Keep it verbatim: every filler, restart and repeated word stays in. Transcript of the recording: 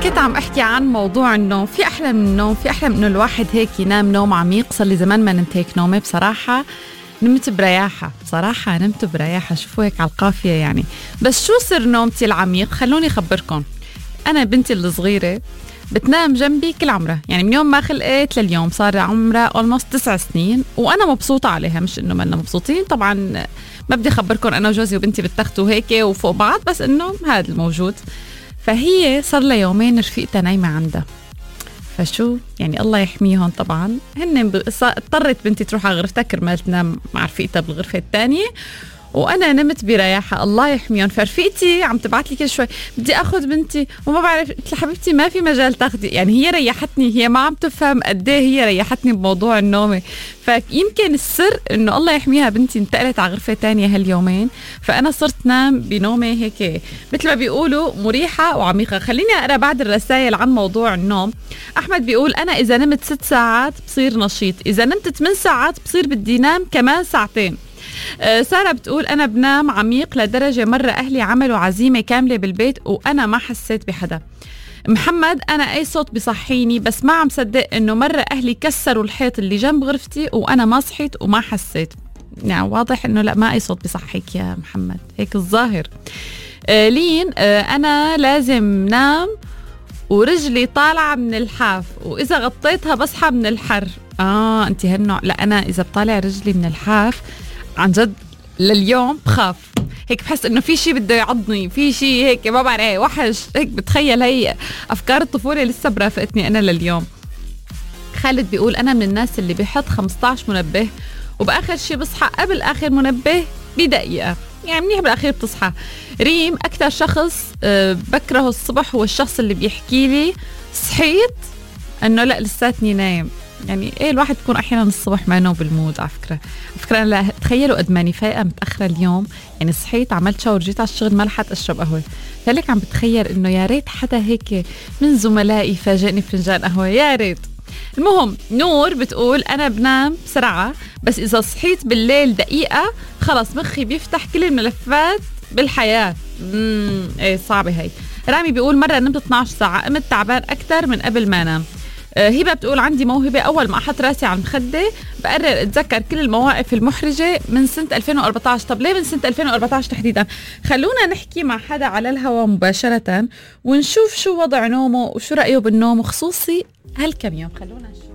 كنت عم احكي عن موضوع النوم. في احلى من النوم، في احلى من انه الواحد هيك ينام نوم عميق. صار لي زمان ما نمت هيك نومه بصراحه، نمت برياحه بصراحه، نمت برياحه. شوفوا هيك على القافيه يعني. بس شو سر نومتي العميق؟ خلوني اخبركم. انا بنتي الصغيره بتنام جنبي كل عمرها، يعني من يوم ما خلقت لليوم صار عمرها almost تسع سنين، وانا مبسوطه عليها، مش انه ما أنا مبسوطين. طبعا ما بدي اخبركم انا وجوزي وبنتي بتختوا هيك وفوق بعض، بس انه هذا الموجود. فهي صار لها يومين رفيقتها نايمه عندها، فشو يعني الله يحميهم. طبعا هن ب... اضطرت بنتي تروح على غرفتها كرمال تنام مع رفيقتها بالغرفه الثانيه، وانا نمت برياحه الله يحميهم. فرفيقتي عم تبعت لي كل شوي بدي اخذ بنتي وما بعرف. قلت لها حبيبتي ما في مجال تاخذي، يعني هي ريحتني، هي ما عم تفهم قد ايه هي ريحتني بموضوع النوم. فيمكن السر انه الله يحميها بنتي انتقلت على غرفه تانية هاليومين، فانا صرت نام بنومه هيك مثل ما بيقولوا مريحه وعميقه. خليني اقرا بعد الرسائل عن موضوع النوم. احمد بيقول انا اذا نمت ست ساعات بصير نشيط، اذا نمت ثمان ساعات بصير بدي نام كمان ساعتين. آه سارة بتقول أنا بنام عميق لدرجة مرة أهلي عملوا عزيمة كاملة بالبيت وأنا ما حسيت بحدا. محمد أنا أي صوت بصحيني، بس ما عم صدق إنه مرة أهلي كسروا الحيط اللي جنب غرفتي وأنا ما صحيت وما حسيت. يعني واضح إنه لا، ما أي صوت بصحيك يا محمد، هيك الظاهر. آه لين آه أنا لازم نام ورجلي طالعة من الحاف، وإذا غطيتها بصحى من الحر. آه أنت هالنوع. لا أنا إذا بطالع رجلي من الحاف عن جد لليوم بخاف، هيك بحس انه في شيء بده يعضني، في شيء هيك ما بعرف وحش هيك. بتخيل هي افكار الطفوله لسه برافقتني انا لليوم. خالد بيقول انا من الناس اللي بيحط خمسة عشر منبه وباخر شيء بصحى قبل اخر منبه بدقيقه، يعني منيح بالاخير بتصحى. ريم اكثر شخص أه بكرهه الصبح هو الشخص اللي بيحكي لي صحيت انه لا لساتني نايم. يعني ايه الواحد بيكون احيانا الصبح ما نو بالمود. على فكره على فكره انا تخيلوا قد ماني فايقه متاخره اليوم، يعني صحيت عملت شاور جيت على الشغل ما لحقت اشرب قهوه. لذلك عم بتخيل انه يا ريت حدا هيك من زملائي فاجئني فنجان قهوه، يا ريت. المهم نور بتقول انا بنام بسرعه، بس اذا صحيت بالليل دقيقه خلص مخي بيفتح كل الملفات بالحياه. امم ايه صعبه هي. رامي بيقول مره نمت اثنعش ساعه، قمت تعبان اكثر من قبل ما انام. هبة بتقول عندي موهبة، أول ما أحط راسي على المخدة بقرر أتذكر كل المواقف المحرجة من سنة ألفين وأربعة عشر. طب ليه من سنة ألفين وأربعة عشر تحديدا؟ خلونا نحكي مع حدا على الهواء مباشرة ونشوف شو وضع نومه وشو رأيه بالنوم، وخصوصي هالكم يوم. خلونا نشوف.